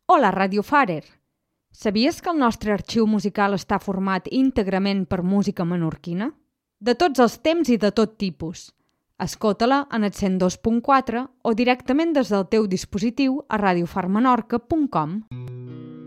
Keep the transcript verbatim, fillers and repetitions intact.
Hola, Radiofarer! Sabies que el nostre arxiu musical està format íntegrament per música menorquina? De tots els temps i de tot tipus. Escolta-la en el cent dos punt quatre o directament des del teu dispositiu a radiofarmenorca punt com.